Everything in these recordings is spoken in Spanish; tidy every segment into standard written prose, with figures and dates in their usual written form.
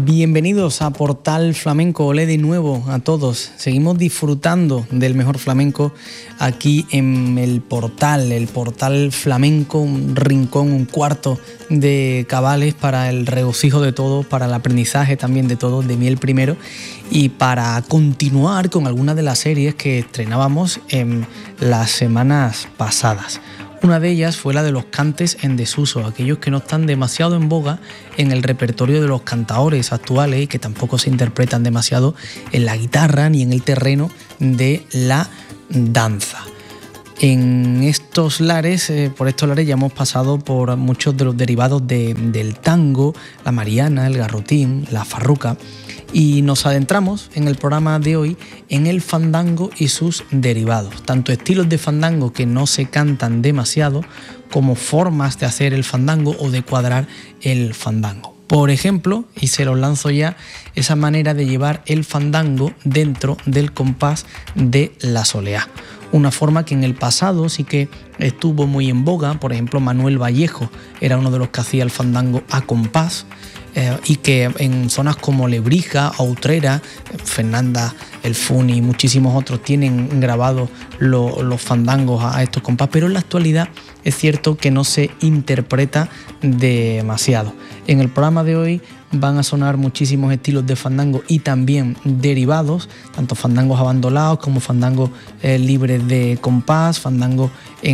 Bienvenidos a Portal Flamenco. Olé de nuevo a todos. Seguimos disfrutando del mejor flamenco aquí en el Portal Flamenco, un rincón, un cuarto de cabales para el regocijo de todos, para el aprendizaje también de todos, de Miel Primero, y para continuar con algunas de las series que estrenábamos en las semanas pasadas. Una de ellas fue la de los cantes en desuso, aquellos que no están demasiado en boga en el repertorio de los cantaores actuales y que tampoco se interpretan demasiado en la guitarra ni en el terreno de la danza. En estos lares, por estos lares ya hemos pasado por muchos de los derivados del tango, la mariana, el garrotín, la farruca, y nos adentramos en el programa de hoy en el fandango y sus derivados, tanto estilos de fandango que no se cantan demasiado como formas de hacer el fandango o de cuadrar el fandango. Por ejemplo, y se los lanzo ya, esa manera de llevar el fandango dentro del compás de la soleá. Una forma que en el pasado sí que estuvo muy en boga. Por ejemplo, Manuel Vallejo era uno de los que hacía el fandango a compás, y que en zonas como Lebrija o Utrera, Fernanda, El Funi y muchísimos otros tienen grabados los fandangos a estos compás, pero en la actualidad es cierto que no se interpreta demasiado. En el programa de hoy van a sonar muchísimos estilos de fandango y también derivados, tanto fandangos abandonados como fandangos libres de compás, fandangos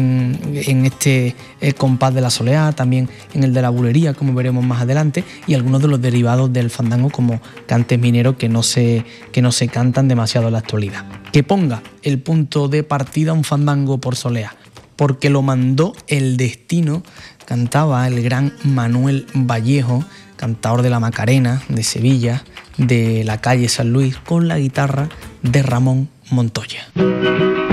en este compás de la soleá, también en el de la bulería, como veremos más adelante, y algunos de los derivados del fandango como cantes mineros que no se cantan demasiado en la actualidad. Que ponga el punto de partida un fandango por soleá, porque lo mandó el destino, cantaba el gran Manuel Vallejo, cantador de la Macarena, de Sevilla, de la calle San Luis, con la guitarra de Ramón Montoya.